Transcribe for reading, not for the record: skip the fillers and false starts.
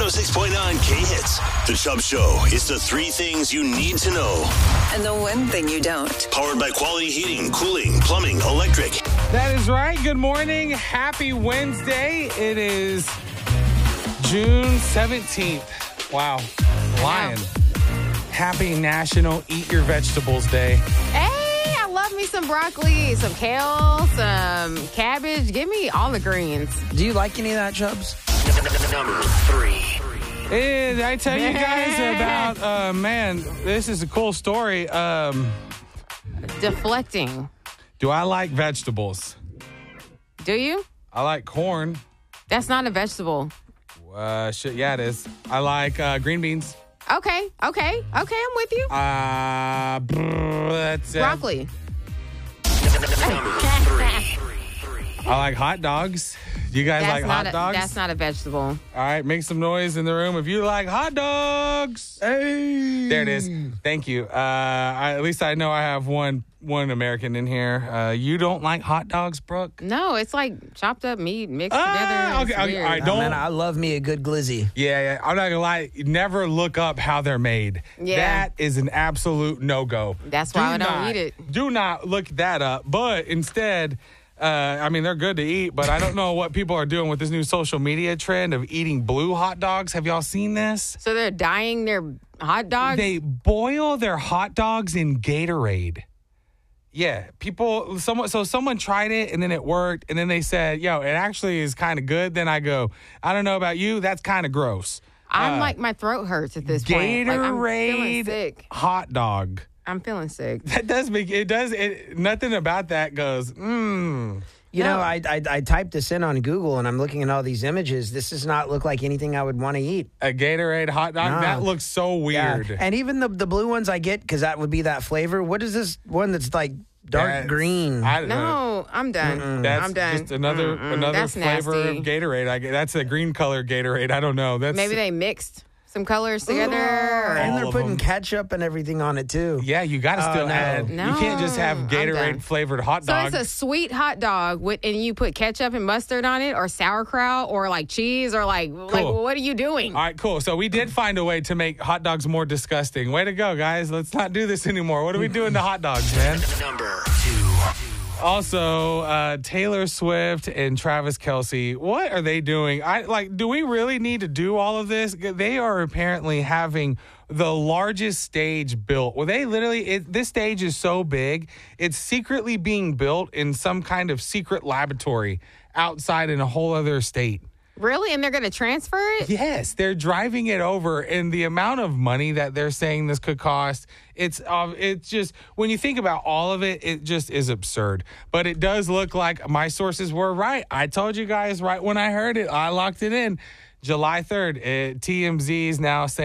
106.9 K-Hits. The Chubb Show is the three things you need to know. And the one thing you don't. Powered by Quality Heating, Cooling, Plumbing, Electric. That is right. Good morning. Happy Wednesday. It is June 17th. Wow. Lion. Happy National Eat Your Vegetables Day. Hey, I love me some broccoli, some kale, some cabbage. Give me all the greens. Do you like any of that, Chubbs? Number 3. And I tell you guys about, this is a cool story. Deflecting. Do I like vegetables? Do you? I like corn. That's not a vegetable. Shit, yeah, it is. I like green beans. Okay, I'm with you. That's Broccoli. Number 3. I like hot dogs. Do you guys like hot dogs? That's not a vegetable. All right, make some noise in the room if you like hot dogs. Hey. There it is. Thank you. At least I know I have one American in here. You don't like hot dogs, Brooke? No, it's like chopped up meat mixed together. It's Okay, weird. all right, Oh, man, I love me a good glizzy. Yeah, I'm not gonna lie. Never look up how they're made. Yeah. That is an absolute no-go. That's why I don't eat it. Do not look that up. But instead, they're good to eat, but I don't know what people are doing with this new social media trend of eating blue hot dogs. Have y'all seen this? So they're dyeing their hot dogs? They boil their hot dogs in Gatorade. Yeah, someone tried it and then it worked and then they said, yo, it actually is kind of good. Then I go, I don't know about you, that's kind of gross. I'm like, my throat hurts at this point. Like, I'm feeling Gatorade sick. hot dog. I'm feeling sick. That does make nothing about that goes, You know, I typed this in on Google, and I'm looking at all these images. This does not look like anything I would want to eat. A Gatorade hot dog? No. That looks so weird. Yeah. And even the blue ones I get, because that would be that flavor. What is this one that's like dark green? I don't know. No, I'm done. That's I'm done. just another That's flavor nasty. of Gatorade. That's a green color Gatorade. I don't know. Maybe they mixed some colors together. And All they're of putting them. ketchup and everything on it, too. Yeah, you got to still no. add. No, You can't just have I'm done. Gatorade flavored hot So dog. it's a sweet hot dog, and you put ketchup and mustard on it, or sauerkraut, or like cheese, or like what are you doing? All right, cool. So we did find a way to make hot dogs more disgusting. Way to go, guys. Let's not do this anymore. What are we doing to hot dogs, man? Number 2. Also, Taylor Swift and Travis Kelce, what are they doing? Do we really need to do all of this? They are apparently having the largest stage built. Well, this stage is so big, it's secretly being built in some kind of secret laboratory outside in a whole other state. Really? And they're going to transfer it? Yes, they're driving it over, and the amount of money that they're saying this could cost, it's just, when you think about all of it, it just is absurd. But it does look like my sources were right. I told you guys right when I heard it. I locked it in. July 3rd, TMZ is now saying